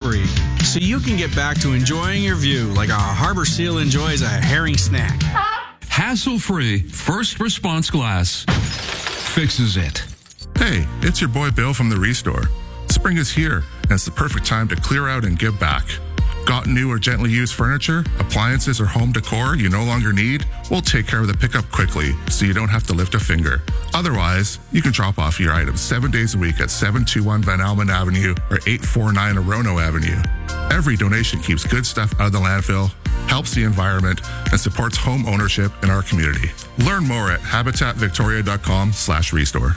hassle-free, so you can get back to enjoying your view like a harbor seal enjoys a herring snack. Hassle-free first response glass fixes it. Hey, it's your boy Bill from the Restore. Spring is here, and it's the perfect time to clear out and give back. Got new or gently used furniture, appliances, or home decor you no longer need? We'll take care of the pickup quickly so you don't have to lift a finger. Otherwise, you can drop off your items 7 days a week at 721 Van Almen Avenue or 849 Orono Avenue. Every donation keeps good stuff out of the landfill, helps the environment, and supports home ownership in our community. Learn more at habitatvictoria.com/restore.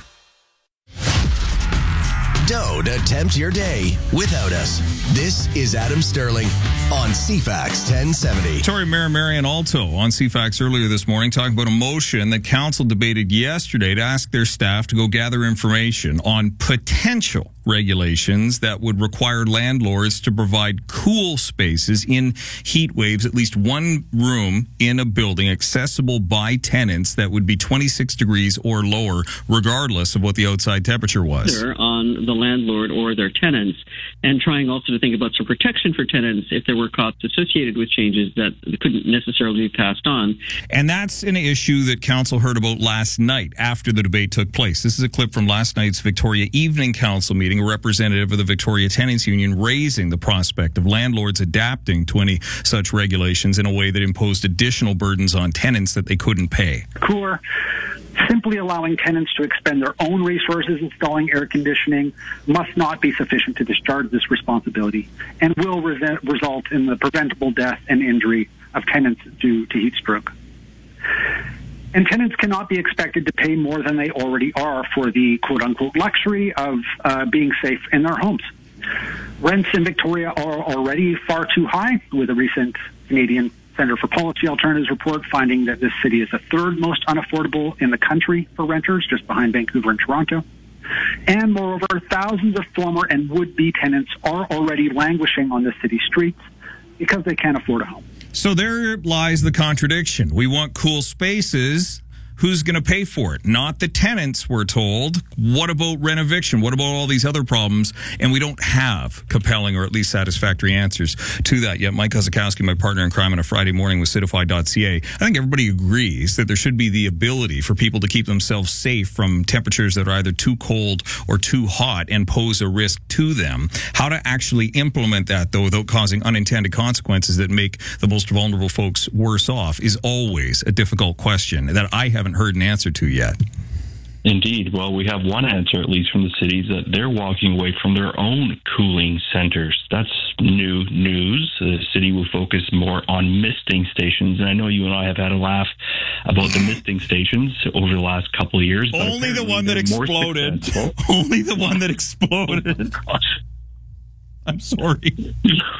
Don't attempt your day without us. This is Adam Sterling on CFAX 1070. Victoria Mayor Marian Alto on CFAX earlier this morning talking about a motion that council debated yesterday to ask their staff to go gather information on potential regulations that would require landlords to provide cool spaces in heat waves, at least one room in a building accessible by tenants that would be 26 degrees or lower, regardless of what the outside temperature was. On the landlord or their tenants, and trying also to think about some protection for tenants if there were costs associated with changes that couldn't necessarily be passed on. And that's an issue that council heard about last night after the debate took place. This is a clip from last night's Victoria Evening Council meeting. A representative of the Victoria Tenants Union raising the prospect of landlords adapting to any such regulations in a way that imposed additional burdens on tenants that they couldn't pay. Cooler, simply allowing tenants to expend their own resources installing air conditioning must not be sufficient to discharge this responsibility and will result in the preventable death and injury of tenants due to heat stroke. And tenants cannot be expected to pay more than they already are for the quote-unquote luxury of being safe in their homes. Rents in Victoria are already far too high, with a recent Canadian Centre for Policy Alternatives report finding that this city is the third most unaffordable in the country for renters, just behind Vancouver and Toronto. And moreover, thousands of former and would-be tenants are already languishing on the city streets because they can't afford a home. So there lies the contradiction. We want cool spaces. Who's going to pay for it? Not the tenants, we're told. What about rent eviction? What about all these other problems? And we don't have compelling or at least satisfactory answers to that yet. Mike Kozakowski, my partner in crime on a Friday morning with Citify.ca. I think everybody agrees that there should be the ability for people to keep themselves safe from temperatures that are either too cold or too hot and pose a risk to them. How to actually implement that, though, without causing unintended consequences that make the most vulnerable folks worse off is always a difficult question that I haven't heard an answer to yet. Indeed. Well, we have one answer, at least from the cities, that they're walking away from their own cooling centers. That's new news. The city will focus more on misting stations. And I know you and I have had a laugh about the misting stations over the last couple of years. Only the one that exploded. Only the one that exploded. Gosh. I'm sorry.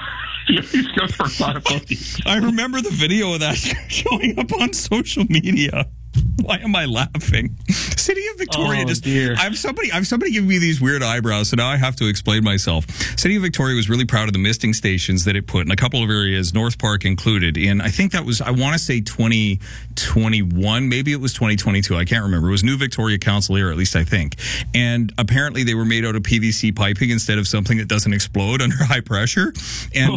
I remember the video of that showing up on social media. Why am I laughing? City of Victoria I'm somebody giving me these weird eyebrows, so now I have to explain myself. City of Victoria was really proud of the misting stations that it put in a couple of areas, North Park included, in I think that was, I want to say 2021, maybe it was 2022, I can't remember. It was New Victoria Council era, at least I think. And apparently they were made out of PVC piping instead of something that doesn't explode under high pressure. And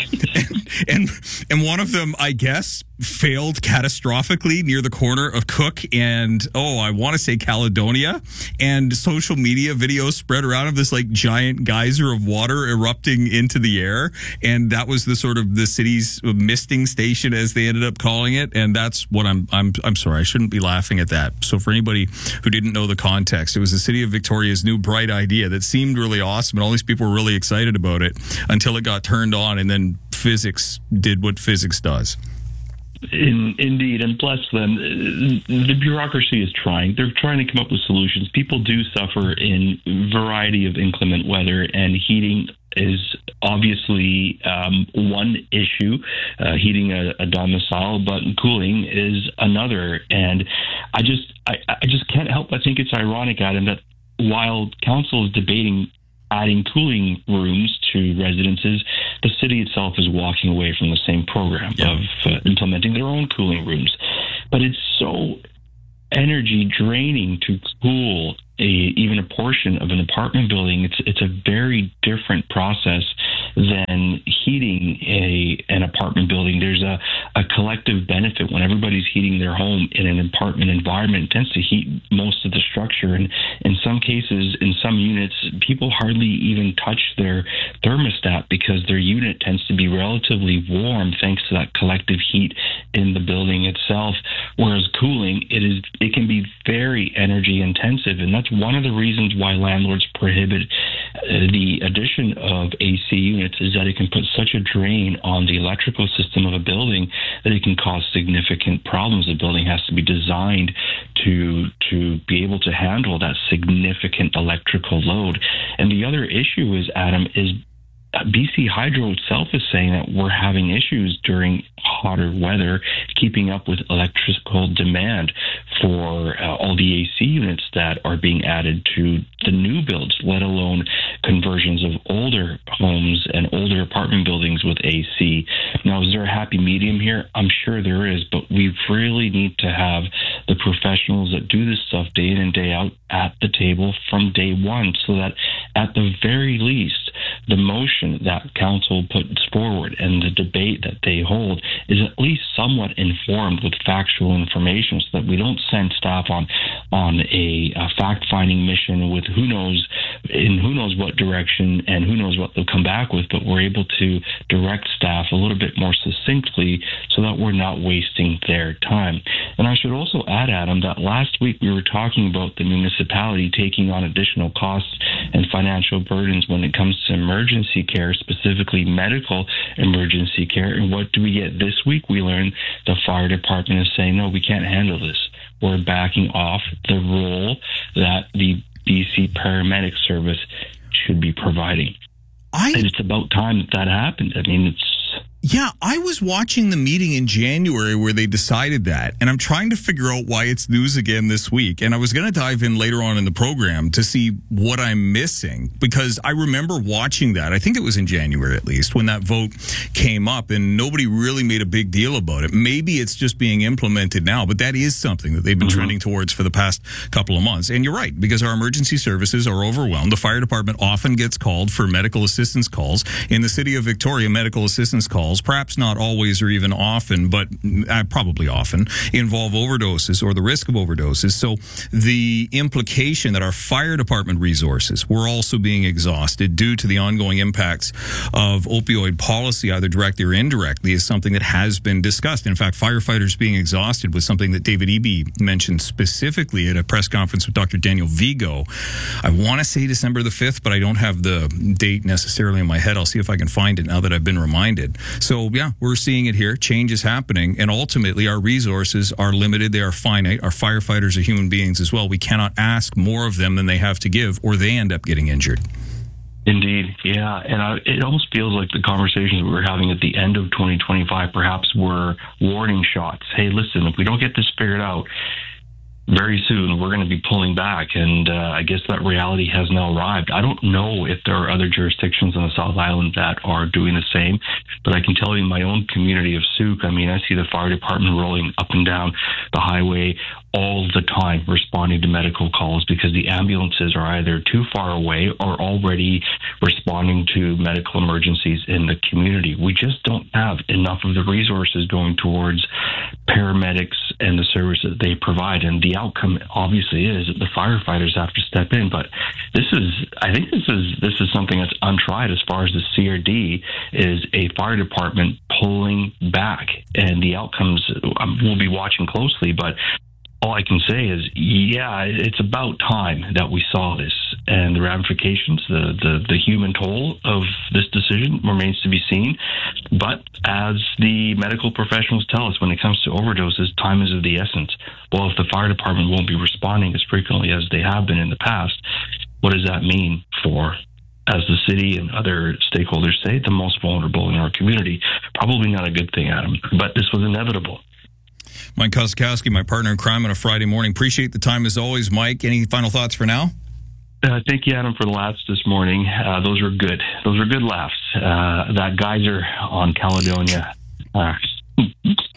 one of them, I guess, failed catastrophically near the corner of Cook and, I want to say Caledonia, and social media videos spread around of this like giant geyser of water erupting into the air, and that was the sort of the city's misting station, as they ended up calling it. And that's what I'm sorry, I shouldn't be laughing at that. So for anybody who didn't know the context, it was the City of Victoria's new bright idea that seemed really awesome, and all these people were really excited about it until it got turned on, and then physics did what physics does. Indeed, and bless them, the bureaucracy is trying. They're trying to come up with solutions. People do suffer in a variety of inclement weather, and heating is obviously one issue, heating a domicile, but cooling is another. And I just can't help but think it's ironic, Adam, that while council is debating adding cooling rooms to residences, the city itself is walking away from the same program of implementing their own cooling rooms. But it's so energy draining to cool even a portion of an apartment building. It's a very different process than collective benefit when everybody's heating their home in an apartment environment. It tends to heat most of the structure, and in some cases, in some units, people hardly even touch their thermostat because their unit tends to be relatively warm thanks to that collective heat in the building itself. Whereas cooling, it can be very energy intensive, and that's one of the reasons why landlords prohibit the addition of AC units, is that it can put such a drain on the electrical system of a building that it can cause significant problems. The building has to be designed to be able to handle that significant electrical load. And the other issue is, Adam, is BC Hydro itself is saying that we're having issues during hotter weather keeping up with electrical demand for all the AC units that are being added to the new builds, let alone conversions of older homes and older apartment buildings with AC. Now, is there a happy medium here? I'm sure there is, but we really need to have the professionals that do this stuff day in and day out at the table from day one, so that at the very least, the motion that council puts forward and the debate that they hold is at least somewhat informed with factual information, so that we don't send staff on a fact-finding mission with who knows what direction and who knows what they'll come back with, but we're able to direct staff a little bit more succinctly so that we're not wasting their time. And I should also add, Adam, that last week we were talking about the municipality taking on additional costs and financial burdens when it comes to emergency care, specifically medical emergency care. And what do we get this week? We learned the fire department is saying, no, we can't handle this. We're backing off the role that the BC paramedic service should be providing. And it's about time that happened. I mean, Yeah, I was watching the meeting in January where they decided that, and I'm trying to figure out why it's news again this week. And I was going to dive in later on in the program to see what I'm missing, because I remember watching that. I think it was in January, at least, when that vote came up, and nobody really made a big deal about it. Maybe it's just being implemented now, but that is something that they've been trending towards for the past couple of months. And you're right, because our emergency services are overwhelmed. The fire department often gets called for medical assistance calls. In the city of Victoria, medical assistance calls, perhaps not always or even often, but probably often, involve overdoses or the risk of overdoses. So the implication that our fire department resources were also being exhausted due to the ongoing impacts of opioid policy, either directly or indirectly, is something that has been discussed. In fact, firefighters being exhausted was something that David Eby mentioned specifically at a press conference with Dr. Daniel Vigo. I want to say December the 5th, but I don't have the date necessarily in my head. I'll see if I can find it now that I've been reminded. So, yeah, we're seeing it here. Change is happening, and ultimately our resources are limited. They are finite. Our firefighters are human beings as well. We cannot ask more of them than they have to give, or they end up getting injured. Indeed, yeah. And it almost feels like the conversations we were having at the end of 2025 perhaps were warning shots. Hey, listen, if we don't get this figured out, very soon we're going to be pulling back, and I guess that reality has now arrived. I don't know if there are other jurisdictions on the South Island that are doing the same, but I can tell you in my own community of Souk, I mean, I see the fire department rolling up and down the highway all the time responding to medical calls, because the ambulances are either too far away or already responding to medical emergencies in the community. We just don't have enough of the resources going towards paramedics and the services they provide. And the outcome obviously is that the firefighters have to step in. But I think this is something that's untried as far as the CRD is a fire department pulling back, and the outcomes we'll be watching closely. But all I can say is, yeah, it's about time that we saw this, and the ramifications, the human toll of this decision remains to be seen. But as the medical professionals tell us, when it comes to overdoses, time is of the essence. Well, if the fire department won't be responding as frequently as they have been in the past, what does that mean for, as the city and other stakeholders say, the most vulnerable in our community? Probably not a good thing, Adam, but this was inevitable. Mike Kosikowski, my partner in crime on a Friday morning. Appreciate the time as always, Mike. Any final thoughts for now? Thank you, Adam, for the laughs this morning. Those were good. Those were good laughs. That geyser on Caledonia.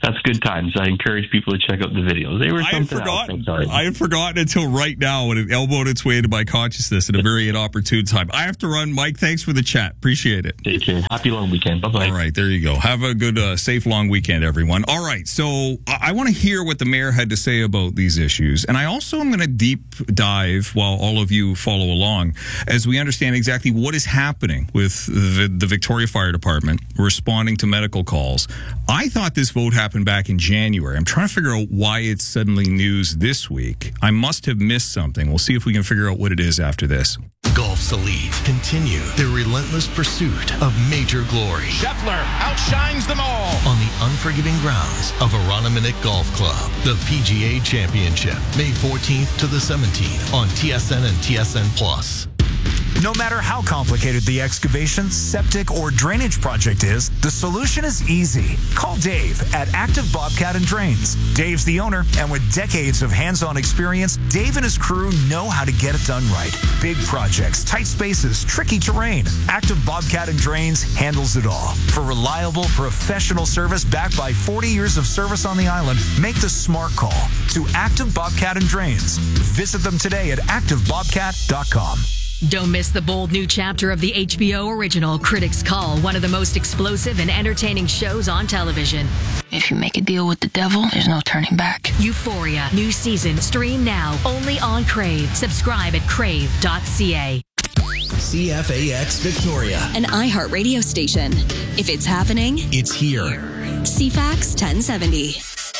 That's good times. I encourage people to check out the videos. They were something else. I had forgotten until right now when it elbowed its way into my consciousness at a very inopportune time. I have to run. Mike, thanks for the chat. Appreciate it. Take care. Happy long weekend. Bye-bye. All right, there you go. Have a good, safe, long weekend, everyone. All right, so I want to hear what the mayor had to say about these issues. And I also am going to deep dive, while all of you follow along, as we understand exactly what is happening with the Victoria Fire Department responding to medical calls. I thought this vote happened back in January. I'm trying to figure out why it's suddenly news this week. I must have missed something. We'll see if we can figure out what it is after this. Golf's elite continue their relentless pursuit of major glory. Scheffler outshines them all On the unforgiving grounds of Aroniminick Golf Club, the PGA Championship, May 14th to the 17th on TSN and TSN Plus. No matter how complicated the excavation, septic, or drainage project is, the solution is easy. Call Dave at Active Bobcat and Drains. Dave's the owner, and with decades of hands-on experience, Dave and his crew know how to get it done right. Big projects, tight spaces, tricky terrain. Active Bobcat and Drains handles it all. For reliable, professional service backed by 40 years of service on the island, make the smart call to Active Bobcat and Drains. Visit them today at activebobcat.com. Don't miss the bold new chapter of the HBO original Critics Call, one of the most explosive and entertaining shows on television. If you make a deal with the devil, there's no turning back. Euphoria, new season, stream now, only on Crave. Subscribe at crave.ca. CFAX Victoria. An iHeartRadio station. If it's happening, it's here. CFAX 1070.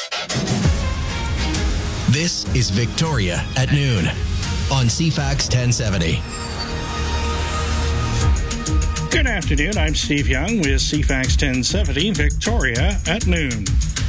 This is Victoria at noon on CFAX 1070. Good afternoon. I'm Steve Young with CFAX 1070, Victoria at noon.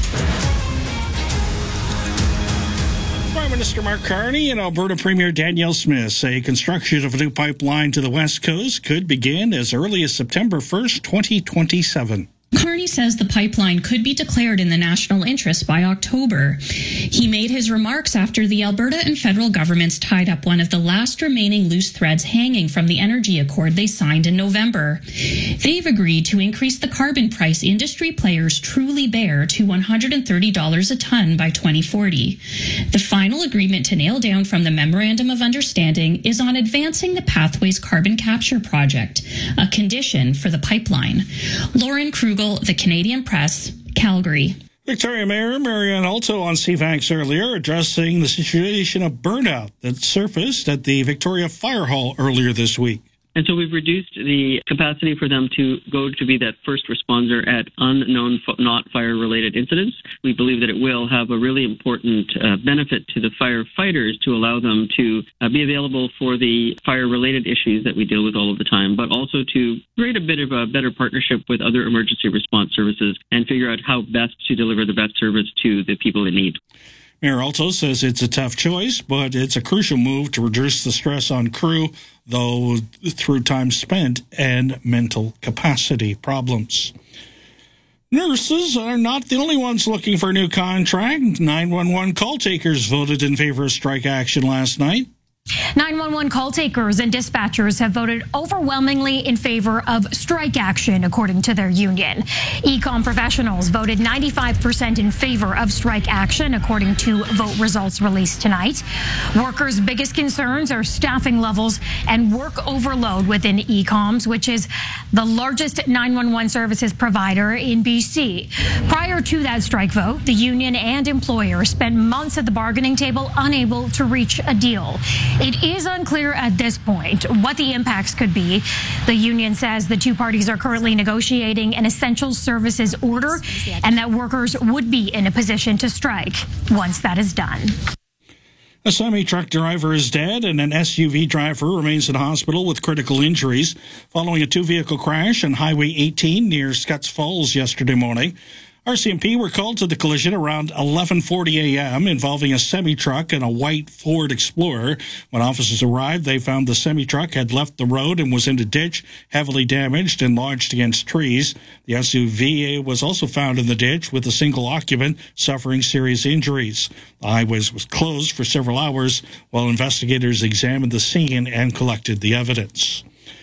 Prime Minister Mark Carney and Alberta Premier Danielle Smith say construction of a new pipeline to the West Coast could begin as early as September 1st, 2027. Carney says the pipeline could be declared in the national interest by October. He made his remarks after the Alberta and federal governments tied up one of the last remaining loose threads hanging from the energy accord they signed in November. They've agreed to increase the carbon price industry players truly bear to $130 a ton by 2040. The final agreement to nail down from the Memorandum of Understanding is on advancing the Pathways Carbon Capture Project, a condition for the pipeline. Lauren Krugel, The Canadian Press, Calgary. Victoria Mayor Marianne Alto on CFAX earlier addressing the situation of burnout that surfaced at the Victoria Fire Hall earlier this week. And so we've reduced the capacity for them to go to be that first responder at unknown, not fire-related incidents. We believe that it will have a really important benefit to the firefighters to allow them to be available for the fire-related issues that we deal with all of the time, but also to create a bit of a better partnership with other emergency response services and figure out how best to deliver the best service to the people in need. Mayor Alto says it's a tough choice, but it's a crucial move to reduce the stress on crew, though through time spent and mental capacity problems. Nurses are not the only ones looking for a new contract. 911 call takers voted in favor of strike action last night. 911 call takers and dispatchers have voted overwhelmingly in favor of strike action, according to their union. Ecom professionals voted 95% in favor of strike action, according to vote results released tonight. Workers' biggest concerns are staffing levels and work overload within Ecoms, which is the largest 911 services provider in BC. Prior to that strike vote, the union and employer spent months at the bargaining table unable to reach a deal. It is unclear at this point what the impacts could be. The union says the two parties are currently negotiating an essential services order and that workers would be in a position to strike once that is done. A semi-truck driver is dead and an SUV driver remains in hospital with critical injuries following a two-vehicle crash on Highway 18 near Scotts Falls yesterday morning. RCMP were called to the collision around 11:40 a.m. involving a semi-truck and a white Ford Explorer. When officers arrived, they found the semi-truck had left the road and was in a ditch, heavily damaged and lodged against trees. The SUV was also found in the ditch with a single occupant suffering serious injuries. The highway was closed for several hours while investigators examined the scene and collected the evidence.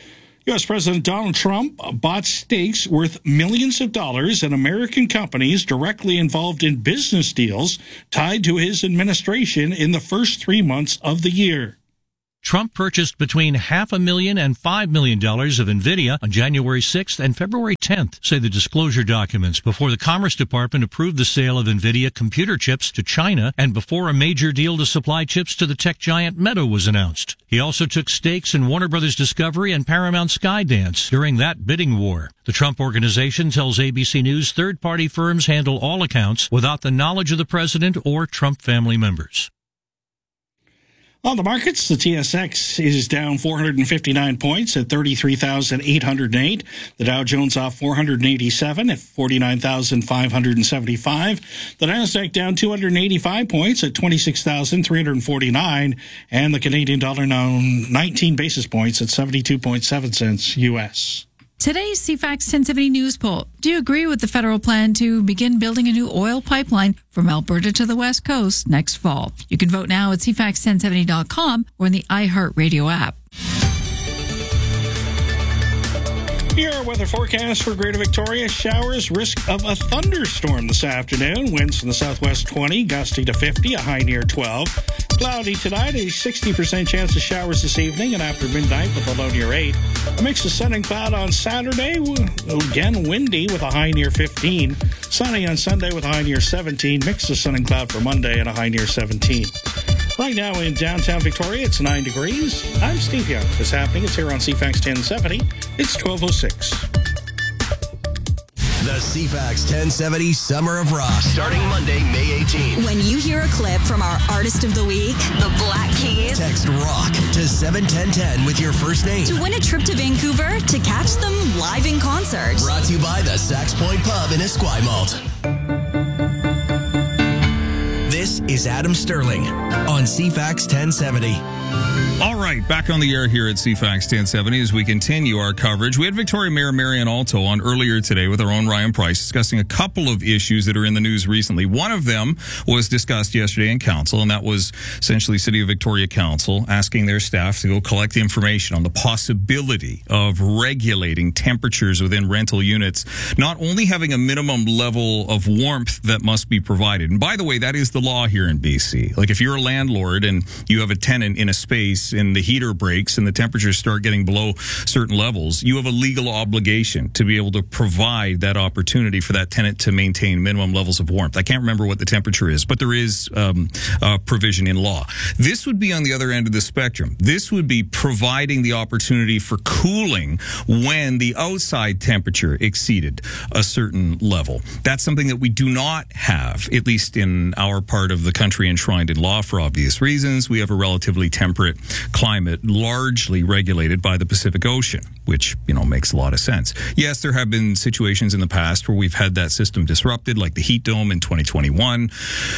U.S. President Donald Trump bought stakes worth millions of dollars in American companies directly involved in business deals tied to his administration in the first 3 months of the year. Trump purchased between $500,000 and $5 million of NVIDIA on January 6th and February 10th, say the disclosure documents, before the Commerce Department approved the sale of NVIDIA computer chips to China and before a major deal to supply chips to the tech giant Meta was announced. He also took stakes in Warner Brothers Discovery and Paramount Skydance during that bidding war. The Trump Organization tells ABC News third-party firms handle all accounts without the knowledge of the president or Trump family members. On the markets, the TSX is down 459 points at 33,808. The Dow Jones off 487 at 49,575. The Nasdaq down 285 points at 26,349. And the Canadian dollar now 19 basis points at 72.7 cents U.S. Today's CFAX 1070 News Poll. Do you agree with the federal plan to begin building a new oil pipeline from Alberta to the West Coast next fall? You can vote now at CFAX1070.com or in the iHeartRadio app. Your weather forecast for Greater Victoria. Showers, risk of a thunderstorm this afternoon. Winds from the southwest 20, gusty to 50, a high near 12. Cloudy tonight, a 60% chance of showers this evening and after midnight with a low near 8. A mix of sun and cloud on Saturday. Again, windy with a high near 15. Sunny on Sunday with a high near 17. Mix of sun and cloud for Monday and a high near 17. Right now in downtown Victoria, it's 9 degrees. I'm Steve Young. What's happening? It's here on CFAX 1070. It's 12:06. The CFAX 1070 Summer of Rock, starting Monday, May 18th. When you hear a clip from our Artist of the Week, the Black Keys, text ROCK to 71010 with your first name. To win a trip to Vancouver to catch them live in concert. Brought to you by the Sax Point Pub in Esquimalt. This is Adam Sterling on CFAX 1070. All right, back on the air here at CFAX 1070 as we continue our coverage. We had Victoria Mayor Marian Alto on earlier today with our own Ryan Price discussing a couple of issues that are in the news recently. One of them was discussed yesterday in council, and that was essentially City of Victoria Council asking their staff to go collect the information on the possibility of regulating temperatures within rental units, not only having a minimum level of warmth that must be provided. And by the way, that is the law here in BC. Like if you're a landlord and you have a tenant in a space and the heater breaks and the temperatures start getting below certain levels, you have a legal obligation to be able to provide that opportunity for that tenant to maintain minimum levels of warmth. I can't remember what the temperature is, but there is a provision in law. This would be on the other end of the spectrum. This would be providing the opportunity for cooling when the outside temperature exceeded a certain level. That's something that we do not have, at least in our part of the country enshrined in law for obvious reasons. We have a relatively temperate climate, largely regulated by the Pacific Ocean, which, makes a lot of sense. Yes, there have been situations in the past where we've had that system disrupted, like the heat dome in 2021.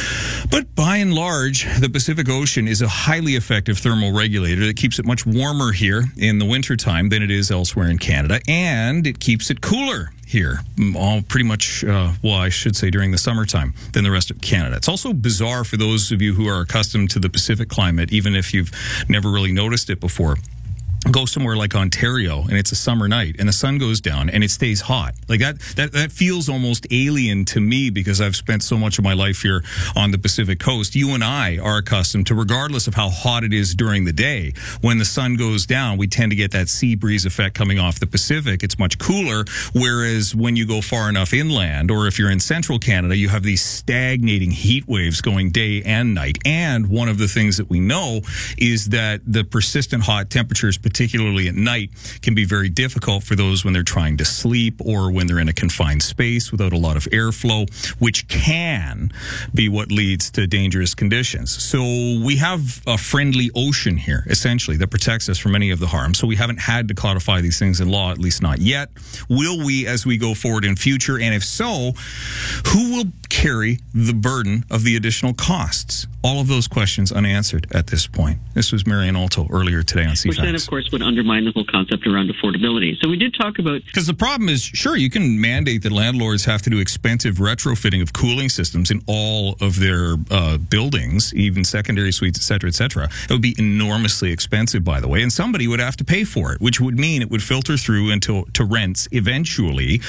But by and large, the Pacific Ocean is a highly effective thermal regulator that keeps it much warmer here in the wintertime than it is elsewhere in Canada, and it keeps it cooler here, all pretty much, I should say during the summertime than the rest of Canada. It's also bizarre for those of you who are accustomed to the Pacific climate, even if you've never really noticed it before. Go somewhere like Ontario and it's a summer night and the sun goes down and it stays hot. Like that feels almost alien to me because I've spent so much of my life here on the Pacific coast. You and I are accustomed to, regardless of how hot it is during the day, when the sun goes down, we tend to get that sea breeze effect coming off the Pacific. It's much cooler. Whereas when you go far enough inland, or if you're in central Canada, you have these stagnating heat waves going day and night. And one of the things that we know is that the persistent hot temperatures, particularly at night, can be very difficult for those when they're trying to sleep or when they're in a confined space without a lot of airflow, which can be what leads to dangerous conditions. So we have a friendly ocean here, essentially, that protects us from any of the harm. So we haven't had to codify these things in law, at least not yet. Will we as we go forward in future? And if so, who will carry the burden of the additional costs? All of those questions unanswered at this point. This was Marian Alto earlier today on CFAX. Which then, of course, would undermine the whole concept around affordability. So we did talk about... Because the problem is, sure, you can mandate that landlords have to do expensive retrofitting of cooling systems in all of their buildings, even secondary suites, et cetera, et cetera. It would be enormously expensive, by the way, and somebody would have to pay for it, which would mean it would filter through to rents eventually.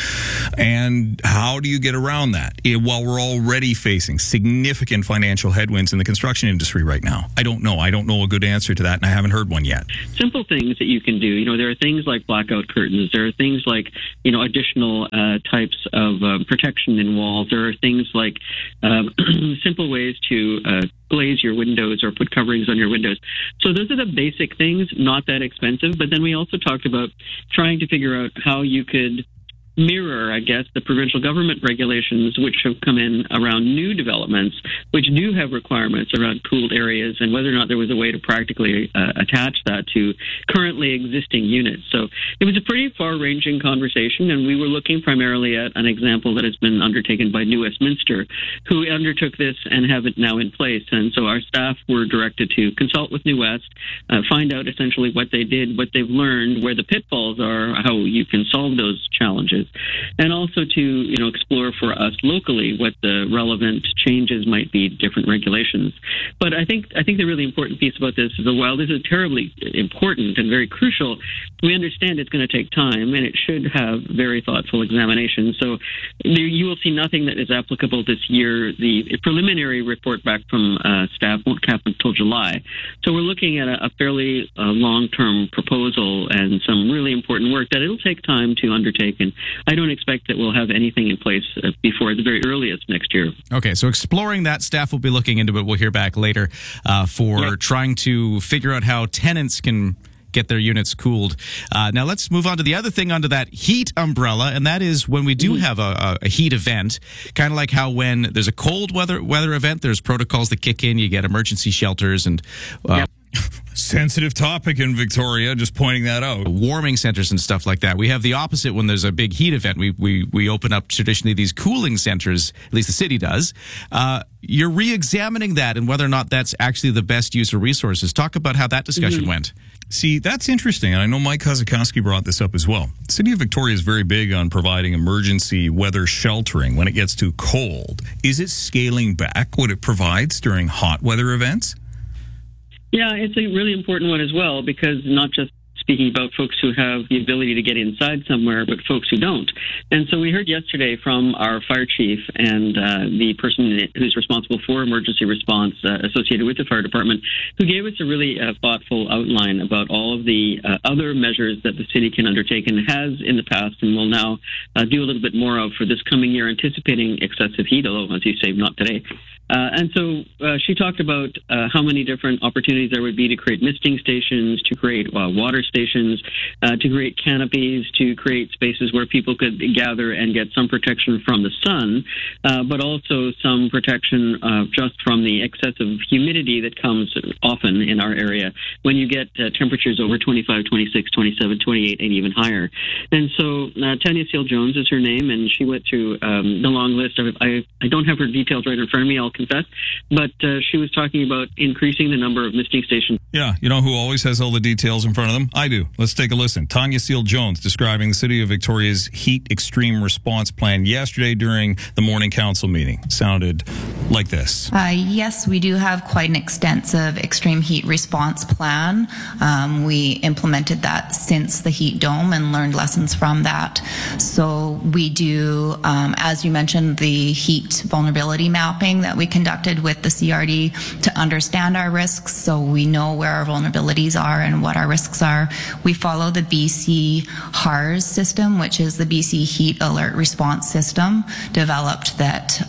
And how do you get around that while we're already facing significant financial headwinds in the construction industry right now? I don't know. I don't know a good answer to that, and I haven't heard one yet. Simple things that you can do. You know, there are things like blackout curtains. There are things like, you know, additional types of protection in walls. There are things like simple ways to glaze your windows or put coverings on your windows. So those are the basic things, not that expensive. But then we also talked about trying to figure out how you could mirror, I guess, the provincial government regulations which have come in around new developments, which do have requirements around cooled areas, and whether or not there was a way to practically attach that to currently existing units. So it was a pretty far-ranging conversation, and we were looking primarily at an example that has been undertaken by New Westminster, who undertook this and have it now in place. And so our staff were directed to consult with New West, find out essentially what they did, what they've learned, where the pitfalls are, how you can solve those challenges, and also to, you know, explore for us locally what the relevant changes might be to different regulations. But I think the really important piece about this is that while this is terribly important and very crucial, we understand it's going to take time, and it should have very thoughtful examination. So you will see nothing that is applicable this year. The preliminary report back from staff won't happen until July. So we're looking at a fairly long-term proposal and some really important work that it'll take time to undertake, and I don't expect that we'll have anything in place before the very earliest next year. Okay, so exploring that, staff will be looking into it. We'll hear back later for trying to figure out how tenants can get their units cooled. Now let's move on to the other thing under that heat umbrella, and that is when we do have a heat event, kind of like how when there's a cold weather event, there's protocols that kick in, you get emergency shelters and... sensitive topic in Victoria, just pointing that out. Warming centers and stuff like that. We have the opposite when there's a big heat event. We open up traditionally these cooling centers, at least the city does. You're re-examining that and whether or not that's actually the best use of resources. Talk about how that discussion went. See, that's interesting, and I know Mike Kazakowski brought this up as well. The City of Victoria is very big on providing emergency weather sheltering when it gets too cold. Is it scaling back what it provides during hot weather events? Yeah, it's a really important one as well, because not just speaking about folks who have the ability to get inside somewhere, but folks who don't. And so we heard yesterday from our fire chief and the person who's responsible for emergency response associated with the fire department, who gave us a really thoughtful outline about all of the other measures that the city can undertake and has in the past and will now do a little bit more of for this coming year, anticipating excessive heat, although, as you say, not today. And so she talked about how many different opportunities there would be to create misting stations, to create water stations, to create canopies, to create spaces where people could gather and get some protection from the sun, but also some protection just from the excessive humidity that comes often in our area when you get temperatures over 25, 26, 27, 28, and even higher. And so Tanya Seale-Jones is her name, and she went through the long list. I don't have her details right in front of me, I'll confess, but she was talking about increasing the number of misting stations. Yeah, you know who always has all the details in front of them? I do. Let's take a listen. Tanya Seale-Jones describing the City of Victoria's heat extreme response plan yesterday during the morning council meeting. Sounded like this. Yes, we do have quite an extensive extreme heat response plan. We implemented that since the heat dome and learned lessons from that. So we do, as you mentioned, the heat vulnerability mapping that we conducted with the CRD to understand our risks, so we know where our vulnerabilities are and what our risks are. We follow the BC HARS system, which is the BC Heat Alert Response System, developed that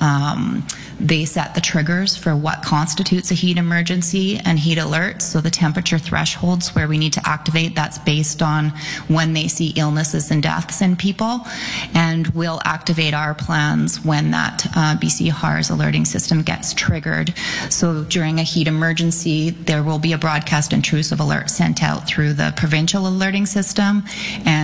they set the triggers for what constitutes a heat emergency and heat alerts. So the temperature thresholds where we need to activate, that's based on when they see illnesses and deaths in people. And we'll activate our plans when that BC HARS alerting system gets triggered. So during a heat emergency, there will be a broadcast intrusive alert sent out through the provincial alerting system. And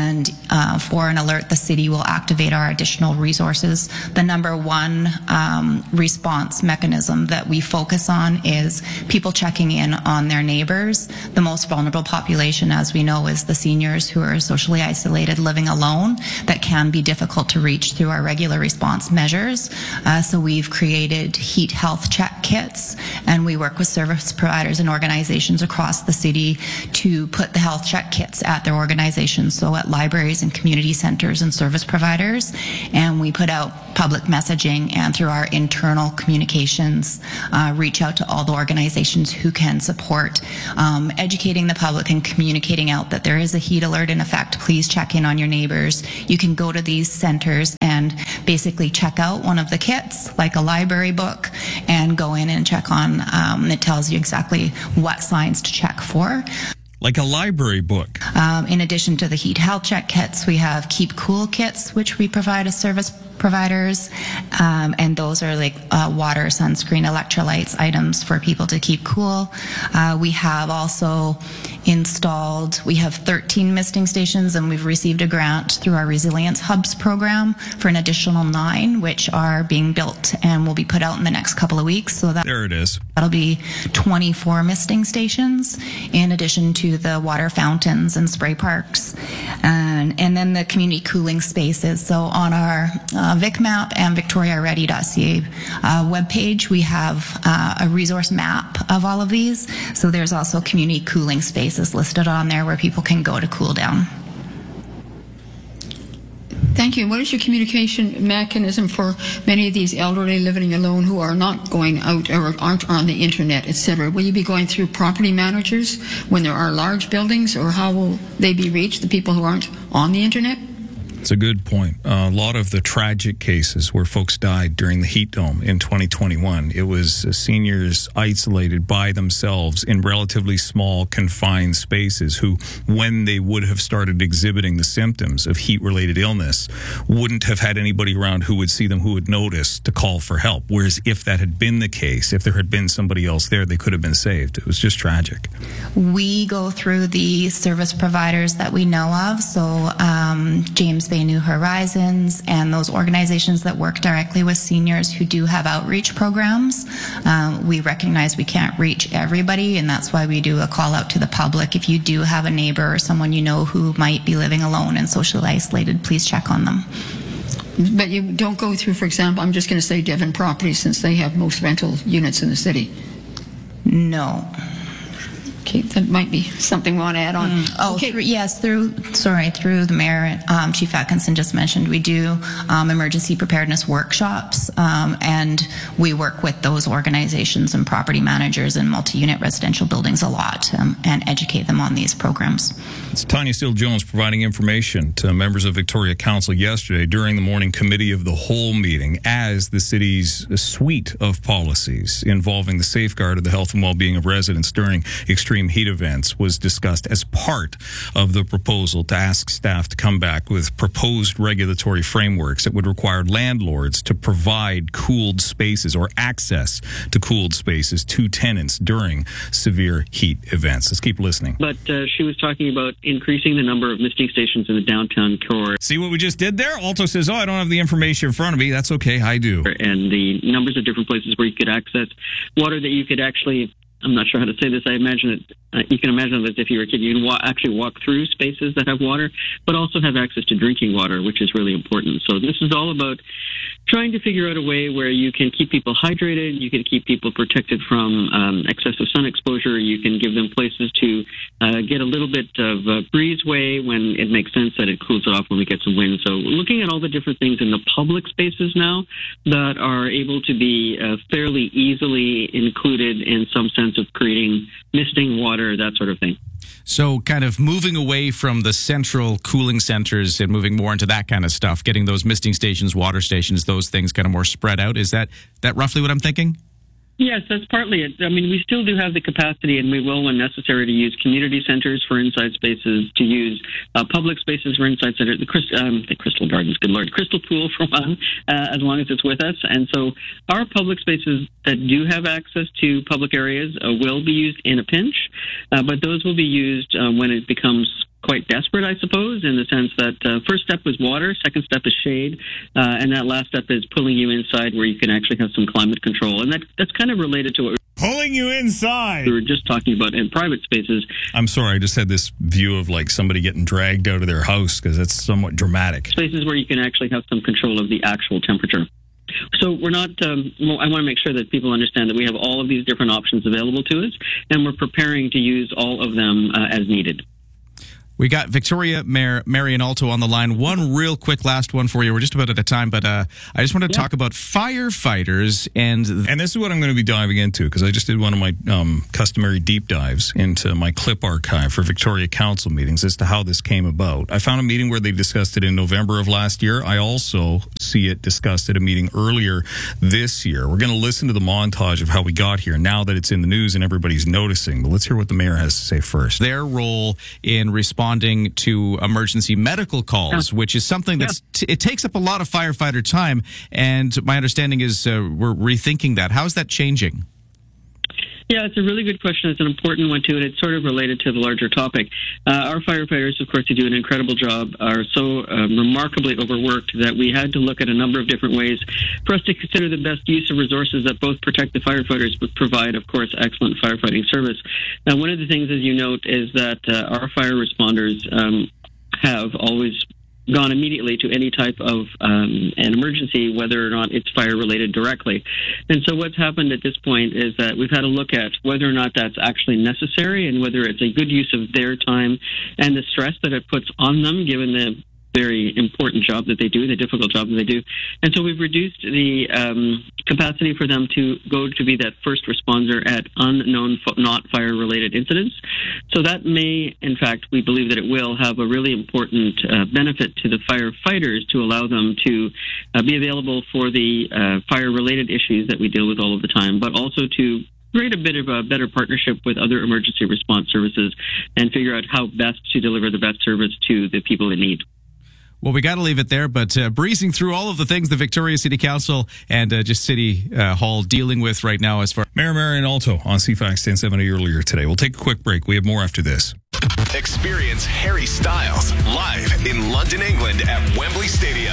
for an alert, the city will activate our additional resources. The number one response mechanism that we focus on is people checking in on their neighbors. The most vulnerable population, as we know, is the seniors who are socially isolated, living alone, that can be difficult to reach through our regular response measures. So we've created heat health check kits, and we work with service providers and organizations across the city to put the health check kits at their organizations, so at libraries and community centers and service providers. And we put out public messaging, and through our internal communications, reach out to all the organizations who can support educating the public and communicating out that there is a heat alert in effect. Please check in on your neighbors. You can go to these centers and basically check out one of the kits, like a library book, and go in and check on, it tells you exactly what signs to check for. Like a library book. In addition to the heat health check kits, we have Keep Cool kits, which we provide as service providers, and those are like water, sunscreen, electrolytes items for people to keep cool. We have also installed, we have 13 misting stations, and we've received a grant through our Resilience Hubs program for an additional 9, which are being built and will be put out in the next couple of weeks. So that there it is. That'll be 24 misting stations, in addition to the water fountains and spray parks, and then the community cooling spaces. So on our VicMap and VictoriaReady.ca webpage, we have a resource map of all of these. So there's also community cooling spaces listed on there where people can go to cool down. Thank you. What is your communication mechanism for many of these elderly living alone who are not going out or aren't on the internet, etc.? Will you be going through property managers when there are large buildings, or how will they be reached, the people who aren't on the internet? It's a good point. A lot of the tragic cases where folks died during the heat dome in 2021, it was seniors isolated by themselves in relatively small, confined spaces who, when they would have started exhibiting the symptoms of heat-related illness, wouldn't have had anybody around who would see them, who would notice to call for help. Whereas if that had been the case, if there had been somebody else there, they could have been saved. It was just tragic. We go through the service providers that we know of, so James Bay New Horizons and those organizations that work directly with seniors who do have outreach programs. We recognize we can't reach everybody, and that's why we do a call out to the public. If you do have a neighbor or someone you know who might be living alone and socially isolated, please check on them. But you don't go through, for example, I'm just going to say Devon Properties, since they have most rental units in the city. No. Okay, that might be something we want to add on. Okay. Through the mayor, Chief Atkinson just mentioned, we do emergency preparedness workshops, and we work with those organizations and property managers in multi-unit residential buildings a lot, and educate them on these programs. It's Tanya Steele-Jones providing information to members of Victoria Council yesterday during the morning committee of the whole meeting, as the city's suite of policies involving the safeguard of the health and well-being of residents during extreme heat events was discussed as part of the proposal to ask staff to come back with proposed regulatory frameworks that would require landlords to provide cooled spaces or access to cooled spaces to tenants during severe heat events. Let's keep listening. But she was talking about increasing the number of misting stations in the downtown core. See what we just did there? Alto says, I don't have the information in front of me. That's okay, I do. And the numbers of different places where you could access water that you could actually, I'm not sure how to say this. I imagine it. You can imagine that if you were a kid, you can actually walk through spaces that have water, but also have access to drinking water, which is really important. So this is all about trying to figure out a way where you can keep people hydrated, you can keep people protected from excessive sun exposure, you can give them places to get a little bit of breezeway when it makes sense that it cools it off when we get some wind. So we're looking at all the different things in the public spaces now that are able to be fairly easily included in some sense of creating misting, water, that sort of thing. So kind of moving away from the central cooling centers and moving more into that kind of stuff, getting those misting stations, water stations, those things kind of more spread out. Is that roughly what I'm thinking? Yes, that's partly it. I mean, we still do have the capacity, and we will, when necessary, to use community centers for inside spaces, to use public spaces for inside centers, the Crystal Gardens, good Lord, Crystal Pool for one, as long as it's with us. And so our public spaces that do have access to public areas will be used in a pinch, but those will be used when it becomes quite desperate, I suppose, in the sense that first step was water, second step is shade, and that last step is pulling you inside where you can actually have some climate control. And that's kind of related to what pulling you inside we were just talking about in private spaces. I'm sorry, I just had this view of like somebody getting dragged out of their house because that's somewhat dramatic. Spaces where you can actually have some control of the actual temperature. So we're not, I want to make sure that people understand that we have all of these different options available to us, and we're preparing to use all of them as needed. We got Victoria Mayor Marion Alto on the line. One real quick last one for you. We're just about at a time, but I just want to talk about firefighters. And this is what I'm going to be diving into, because I just did one of my customary deep dives into my clip archive for Victoria Council meetings as to how this came about. I found a meeting where they discussed it in November of last year. I also see it discussed at a meeting earlier this year. We're going to listen to the montage of how we got here now that it's in the news and everybody's noticing. But let's hear what the mayor has to say first. Their role in responding to emergency medical calls, which is something that's it takes up a lot of firefighter time, and my understanding is we're rethinking that. How is that changing? Yeah, it's a really good question. It's an important one, too, and it's sort of related to the larger topic. Our firefighters, of course, who do an incredible job, are so remarkably overworked that we had to look at a number of different ways for us to consider the best use of resources that both protect the firefighters but provide, of course, excellent firefighting service. Now, one of the things, as you note, is that our fire responders have always gone immediately to any type of an emergency, whether or not it's fire-related directly. And so what's happened at this point is that we've had to look at whether or not that's actually necessary and whether it's a good use of their time and the stress that it puts on them, given the very important job that they do, the difficult job that they do. And so we've reduced the capacity for them to go to be that first responder at unknown, not fire-related incidents. So that may, in fact, we believe that it will have a really important benefit to the firefighters to allow them to be available for the fire-related issues that we deal with all of the time, but also to create a bit of a better partnership with other emergency response services and figure out how best to deliver the best service to the people in need. Well, we got to leave it there, but breezing through all of the things the Victoria City Council and just City Hall dealing with right now as far... Mayor Marion Alto on CFAX 1070 earlier today. We'll take a quick break. We have more after this. Experience Harry Styles live in London, England at Wembley Stadium.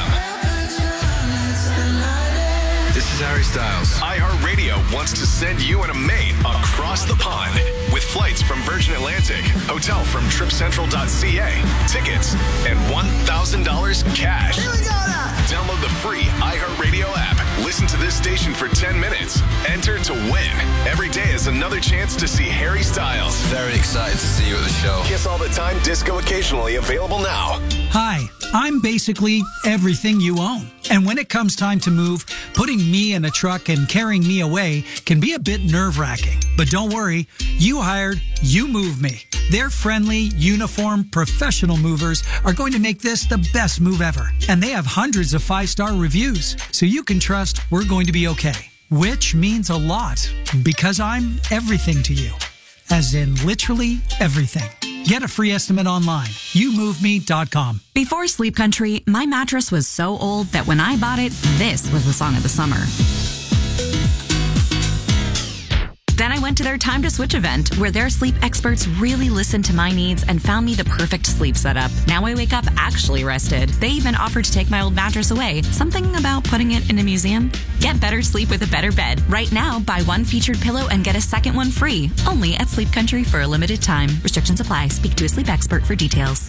This is Harry Styles. iHeartRadio wants to send you and a mate across the pond with flights from Virgin Atlantic, hotel from tripcentral.ca, tickets, and $1,000 cash. Here we go now. Download the free iHeartRadio app. Listen to this station for 10 minutes. Enter to win. Every day is another chance to see Harry Styles. Very excited to see you at the show. Kiss all the time, disco occasionally, available now. Hi, I'm basically everything you own. And when it comes time to move, putting me in a truck and carrying me away can be a bit nerve-wracking. But don't worry, you hired You Move Me. Their friendly, uniform, professional movers are going to make this the best move ever. And they have hundreds of 5-star reviews, so you can trust we're going to be okay. Which means a lot, because I'm everything to you. As in literally everything. Get a free estimate online. YouMoveMe.com. Before Sleep Country, my mattress was so old that when I bought it, this was the song of the summer. Then I went to their Time to Switch event, where their sleep experts really listened to my needs and found me the perfect sleep setup. Now I wake up actually rested. They even offered to take my old mattress away. Something about putting it in a museum? Get better sleep with a better bed. Right now, buy one featured pillow and get a second one free. Only at Sleep Country for a limited time. Restrictions apply. Speak to a sleep expert for details.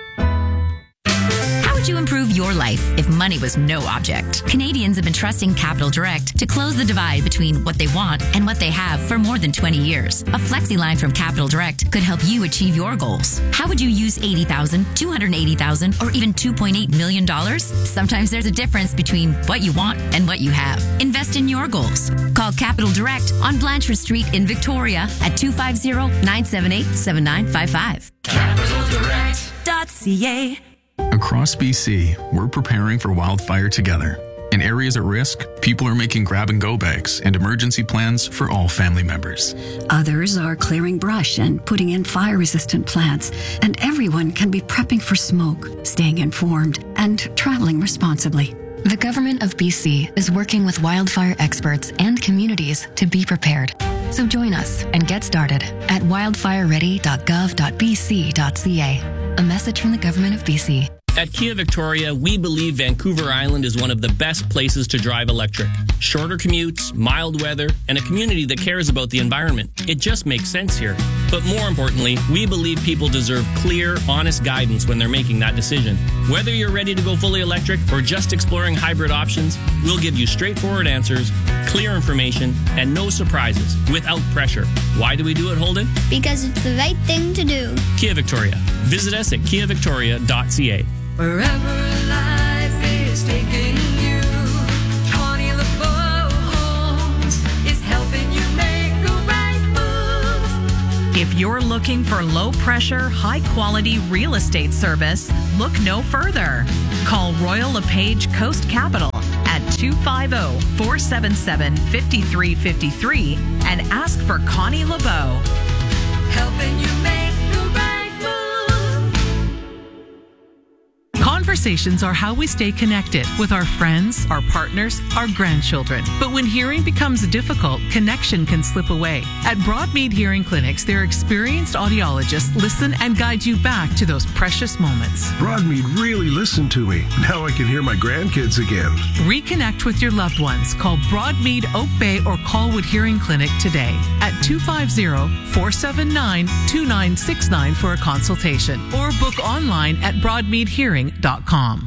How would you improve your life if money was no object? Canadians have been trusting Capital Direct to close the divide between what they want and what they have for more than 20 years. A flexi line from Capital Direct could help you achieve your goals. How would you use $80,000, $280,000, or even $2.8 million? Sometimes there's a difference between what you want and what you have. Invest in your goals. Call Capital Direct on Blanchard Street in Victoria at 250-978-7955. CapitalDirect.ca. Across BC, we're preparing for wildfire together. In areas at risk, people are making grab-and-go bags and emergency plans for all family members. Others are clearing brush and putting in fire-resistant plants. And everyone can be prepping for smoke, staying informed, and traveling responsibly. The Government of BC is working with wildfire experts and communities to be prepared. So join us and get started at wildfireready.gov.bc.ca. A message from the Government of BC. At Kia Victoria, we believe Vancouver Island is one of the best places to drive electric. Shorter commutes, mild weather, and a community that cares about the environment. It just makes sense here. But more importantly, we believe people deserve clear, honest guidance when they're making that decision. Whether you're ready to go fully electric or just exploring hybrid options, we'll give you straightforward answers, clear information, and no surprises, without pressure. Why do we do it, Holden? Because it's the right thing to do. Kia Victoria. Visit us at kiavictoria.ca. Wherever life is taking you, Connie LeBeau Homes is helping you make the right move. If you're looking for low-pressure, high-quality real estate service, look no further. Call Royal LePage Coast Capital at 250-477-5353 and ask for Connie LeBeau. Helping you make the right move. Conversations are how we stay connected with our friends, our partners, our grandchildren. But when hearing becomes difficult, connection can slip away. At Broadmead Hearing Clinics, their experienced audiologists listen and guide you back to those precious moments. Broadmead really listened to me. Now I can hear my grandkids again. Reconnect with your loved ones. Call Broadmead, Oak Bay, or Colwood Hearing Clinic today at 250-479-2969 for a consultation, or book online at broadmeadhearing.com.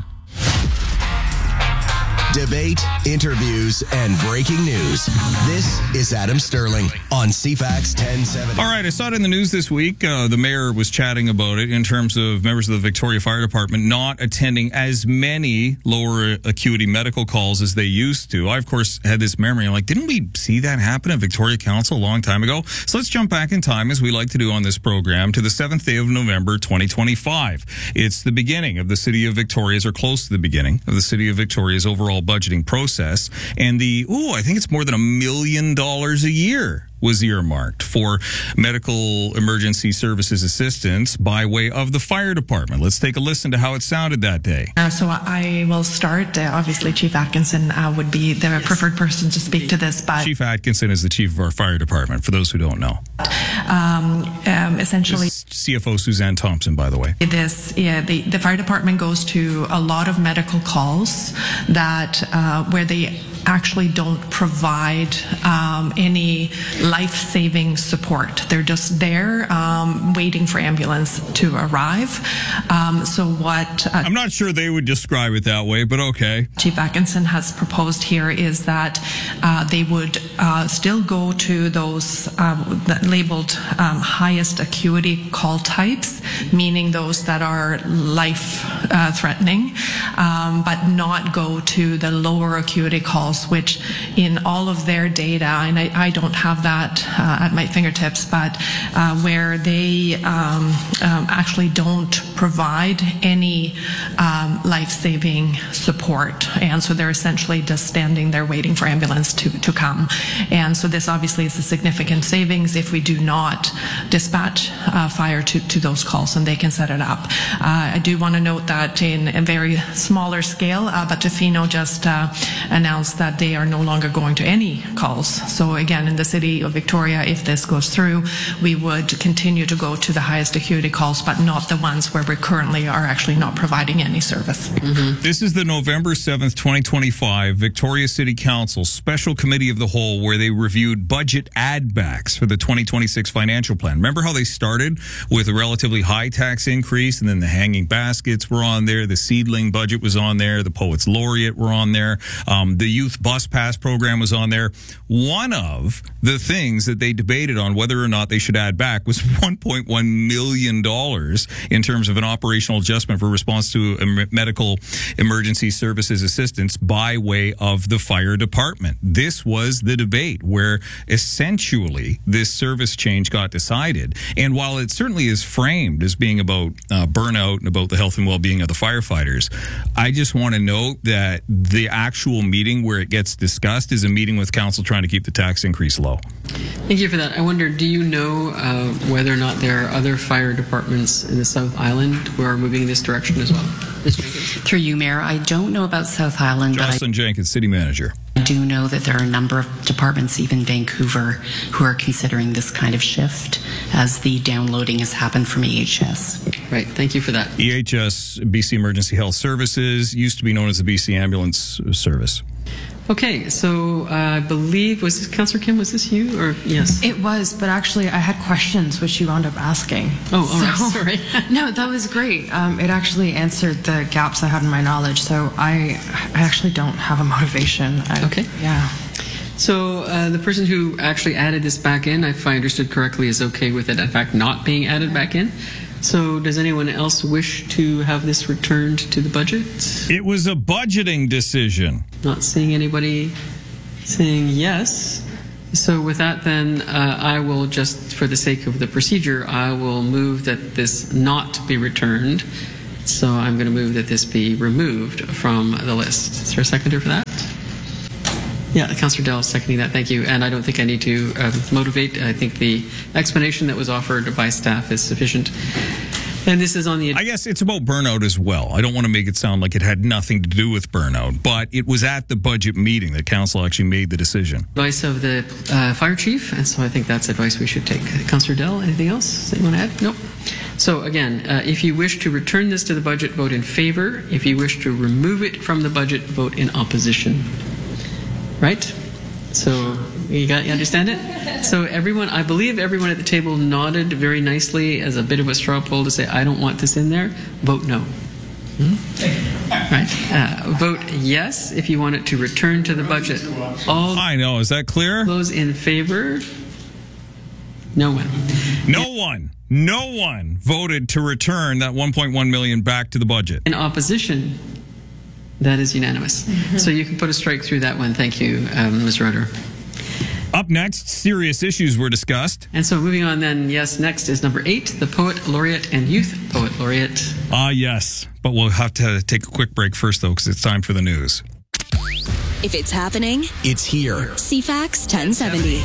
Debate, interviews, and breaking news. This is Adam Sterling on CFAX 1070. All right, I saw it in the news this week. The mayor was chatting about it in terms of members of the Victoria Fire Department not attending as many lower acuity medical calls as they used to. I, of course, had this memory. I'm like, didn't we see that happen at Victoria Council a long time ago? So let's jump back in time, as we like to do on this program, to the 7th day of November, 2025. It's the beginning of the City of Victoria's, or close to the beginning of the City of Victoria's overall budgeting process, and I think it's more than $1 million a year was earmarked for medical emergency services assistance by way of the fire department. Let's take a listen to how it sounded that day. So I will start. Obviously, Chief Atkinson would be the preferred person to speak to this. But Chief Atkinson is the chief of our fire department, for those who don't know. Essentially, CFO Suzanne Thompson, by the way. The fire department goes to a lot of medical calls that where they actually don't provide any life-saving support. They're just there waiting for ambulance to arrive. I'm not sure they would describe it that way, but okay. Chief Atkinson has proposed here is that they would still go to those labeled highest acuity call types, meaning those that are life-threatening, but not go to the lower acuity calls, which in all of their data, and I don't have that at my fingertips, but where they actually don't provide any life-saving support. And so they're essentially just standing there waiting for ambulance to come. And so this obviously is a significant savings if we do not dispatch fire to those calls, and they can set it up. I do want to note that in a very smaller scale, but Tofino just announced that they are no longer going to any calls. So again, in the City of Victoria, if this goes through, we would continue to go to the highest acuity calls, but not the ones where we currently are actually not providing any service. Mm-hmm. This is the November 7th, 2025 Victoria City Council Special Committee of the Whole, where they reviewed budget add-backs for the 2026 financial plan. Remember how they started with a relatively high tax increase, and then the hanging baskets were on there, the seedling budget was on there, the Poets Laureate were on there, the youth bus pass program was on there. One of the things that they debated on whether or not they should add back was $1.1 million in terms of an operational adjustment for response to medical emergency services assistance by way of the fire department. This was the debate where essentially this service change got decided. And while it certainly is framed as being about burnout and about the health and well-being of the firefighters, I just want to note that the actual meeting where it gets discussed is a meeting with council trying to keep the tax increase low. Thank you for that. I wonder, do you know whether or not there are other fire departments in the South Island who are moving in this direction as well? Through you, Mayor, I don't know about South Island. Jocelyn Jenkins, City Manager. do know that there are a number of departments, even Vancouver, who are considering this kind of shift as the downloading has happened from EHS. Right. Thank you for that. EHS, BC Emergency Health Services, used to be known as the BC Ambulance Service. Okay, so I believe, was this Councillor Kim, was this you, or yes? It was, but actually I had questions which you wound up asking. Oh, all right, sorry. No, that was great. It actually answered the gaps I had in my knowledge, so I actually don't have a motivation. Okay. Yeah. So the person who actually added this back in, if I understood correctly, is okay with it, in fact, not being added back in. So does anyone else wish to have this returned to the budget? It was a budgeting decision. Not seeing anybody saying yes. So with that, then, I will just, for the sake of the procedure, I will move that this not be returned. So I'm going to move that this be removed from the list. Is there a seconder for that? Yeah, Councillor Dell is seconding that. Thank you. And I don't think I need to motivate. I think the explanation that was offered by staff is sufficient. And this is on the... I guess it's about burnout as well. I don't want to make it sound like it had nothing to do with burnout, but it was at the budget meeting that council actually made the decision. Advice of the fire chief, and so I think that's advice we should take. Councillor Dell, anything else that you want to add? Nope. So again, if you wish to return this to the budget, vote in favor. If you wish to remove it from the budget, vote in opposition. Right? So you understand it? So everyone, I believe everyone at the table nodded very nicely as a bit of a straw poll to say, I don't want this in there. Vote no. Right? Vote yes if you want it to return to the budget. All I know. Is that clear? Those in favor? No one. No one voted to return that $1.1 million back to the budget. In opposition? That is unanimous. So you can put a strike through that one. Thank you, Ms. Roeder. Up next, serious issues were discussed. And so moving on then, yes, next is number 8, the Poet Laureate and Youth Poet Laureate. Yes. But we'll have to take a quick break first, though, because it's time for the news. If it's happening, it's here. CFAX 1070.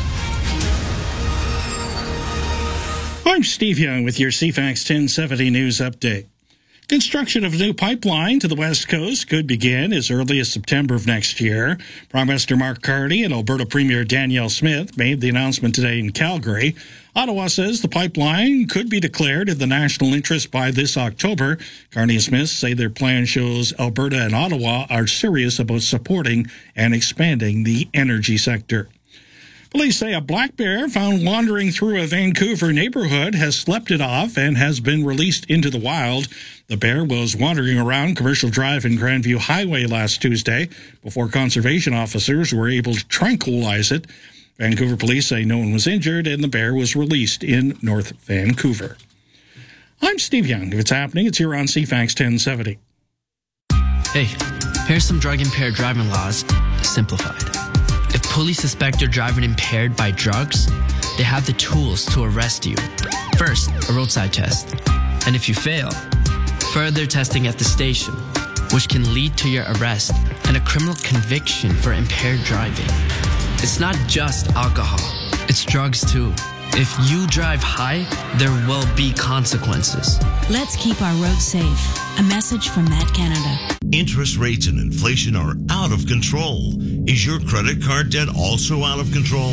I'm Steve Young with your CFAX 1070 news update. Construction of a new pipeline to the West Coast could begin as early as September of next year. Prime Minister Mark Carney and Alberta Premier Danielle Smith made the announcement today in Calgary. Ottawa says the pipeline could be declared in the national interest by this October. Carney and Smith say their plan shows Alberta and Ottawa are serious about supporting and expanding the energy sector. Police say a black bear found wandering through a Vancouver neighborhood has slept it off and has been released into the wild. The bear was wandering around Commercial Drive and Grandview Highway last Tuesday before conservation officers were able to tranquilize it. Vancouver police say no one was injured and the bear was released in North Vancouver. I'm Steve Young. If it's happening, it's here on CFAX 1070. Hey, here's some drug-impaired driving laws, simplified. If police suspect you're driving impaired by drugs, they have the tools to arrest you. First, a roadside test. And if you fail, further testing at the station, which can lead to your arrest and a criminal conviction for impaired driving. It's not just alcohol, it's drugs too. If you drive high, there will be consequences. Let's keep our roads safe. A message from Met Canada. Interest rates and inflation are out of control. Is your credit card debt also out of control?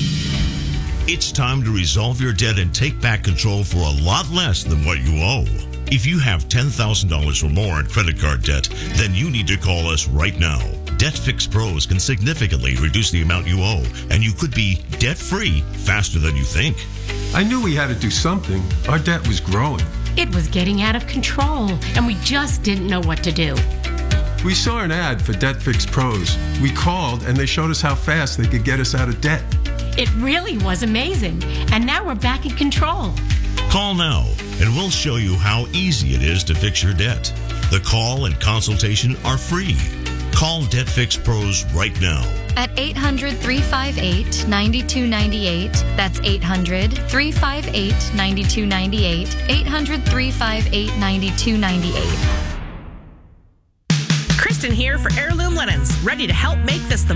It's time to resolve your debt and take back control for a lot less than what you owe. If you have $10,000 or more in credit card debt, then you need to call us right now. Debt Fix Pros can significantly reduce the amount you owe, and you could be debt-free faster than you think. I knew we had to do something. Our debt was growing. It was getting out of control, and we just didn't know what to do. We saw an ad for Debt Fix Pros. We called, and they showed us how fast they could get us out of debt. It really was amazing, and now we're back in control. Call now, and we'll show you how easy it is to fix your debt. The call and consultation are free. Call Debt Fix Pros right now. At 800-358-9298. That's 800-358-9298. 800-358-9298. Kristen here for Heirloom Linens, ready to help make this the